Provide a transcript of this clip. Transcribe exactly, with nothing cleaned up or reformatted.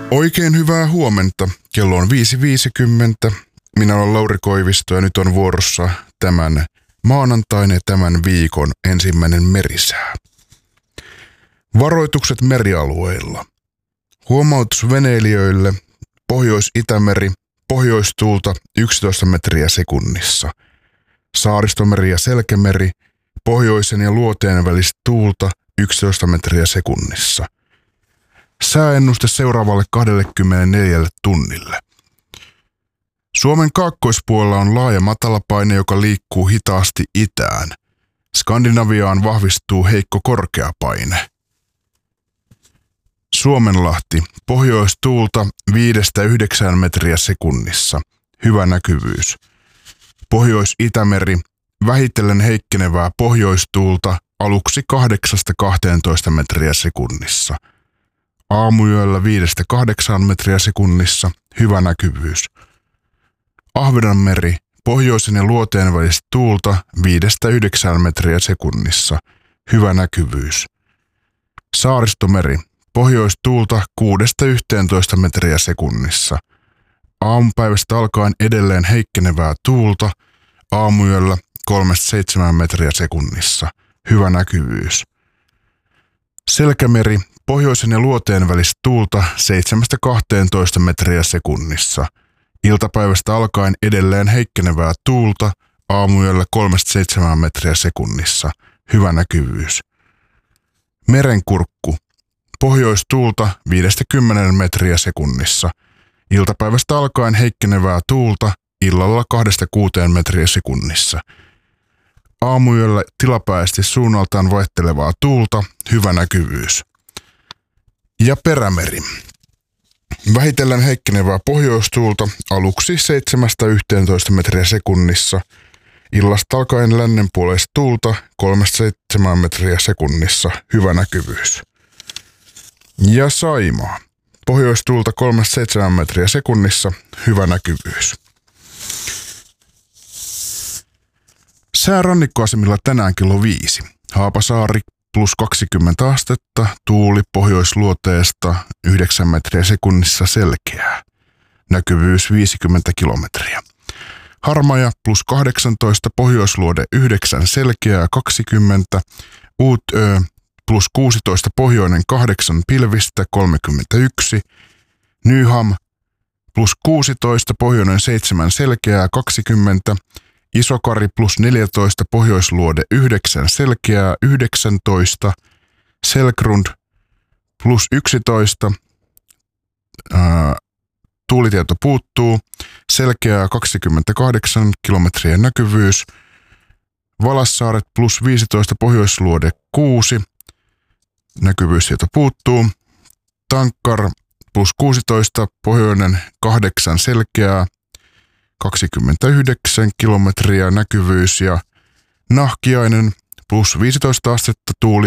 Oikein hyvää huomenta. Kello on viisi viisikymmentä. Minä olen Lauri Koivisto ja nyt on vuorossa tämän maanantain ja tämän viikon ensimmäinen merisää. Varoitukset merialueilla. Huomautus veneilijöille. Pohjois-Itämeri, pohjoistuulta yksitoista metriä sekunnissa. Saaristomeri ja Selkämeri, pohjoisen ja luoteen välistä tuulta yksitoista metriä sekunnissa. Sääennuste seuraavalle kaksikymmentäneljä tunnille. Suomen kaakkoispuolella on laaja matalapaine, joka liikkuu hitaasti itään. Skandinaviaan vahvistuu heikko korkeapaine. Suomenlahti, pohjoistuulta viidestä yhdeksään metriä sekunnissa. Hyvä näkyvyys. Pohjois-Itämeri, vähitellen heikkenevää pohjoistuulta aluksi kahdeksasta kahteentoista metriä sekunnissa. Aamuyöllä viidestä kahdeksaan metriä sekunnissa. Hyvä näkyvyys. Ahvenanmeri, pohjoisen ja luoteen välistä tuulta viidestä yhdeksään metriä sekunnissa. Hyvä näkyvyys. Saaristomeri, pohjoistuulta kuudesta yhteentoista metriä sekunnissa. Aamupäivästä alkaen edelleen heikkenevää tuulta, aamuyöllä kolmesta seitsemään metriä sekunnissa. Hyvä näkyvyys. Selkämeri, pohjoisen ja luoteen välistä tuulta seitsemästä kahteentoista metriä sekunnissa. Iltapäivästä alkaen edelleen heikkenevää tuulta, aamuyöllä kolmesta seitsemään metriä sekunnissa. Hyvä näkyvyys. Merenkurkku, pohjoistuulta viidestä kymmeneen metriä sekunnissa. Iltapäivästä alkaen heikkenevää tuulta, illalla kahdesta kuuteen metriä sekunnissa. Aamuyöllä tilapäisesti suunnaltaan vaihtelevaa tuulta, hyvä näkyvyys. Ja Perämeri. Vähitellen heikkenevää pohjoistuulta aluksi seitsemästä yhteentoista metriä sekunnissa. Illasta alkaen lännenpuoleista tuulta kolmesta seitsemään metriä sekunnissa, hyvä näkyvyys. Ja Saimaa. Pohjoistuulta kolmesta seitsemään metriä sekunnissa, hyvä näkyvyys. Sää rannikkoasemilla tänään kello viisi. Haapasaari plus kaksikymmentä astetta, tuuli pohjoisluoteesta yhdeksän metriä sekunnissa selkeää. Näkyvyys viisikymmentä kilometriä. Harmaja plus kahdeksantoista, pohjoisluode yhdeksän selkeää kaksikymmentä. Uutö plus kuusitoista, pohjoinen kahdeksan pilvistä kolmekymmentäyksi. Nyham plus kuusitoista, pohjoinen seitsemän selkeää kaksikymmentä. Isokari plus neljätoista, pohjoisluode yhdeksän selkeää yhdeksäntoista. Selkrund plus yksitoista, ää, tuulitieto puuttuu, selkeää kaksikymmentäkahdeksan kilometriä näkyvyys. Valassaaret plus viisitoista, pohjoisluode kuusi, näkyvyystieto puuttuu. Tankkar plus kuusitoista, pohjoinen kahdeksan selkeää, kaksikymmentäyhdeksän kilometriä näkyvyys ja Nahkiainen plus viisitoista astetta tuuli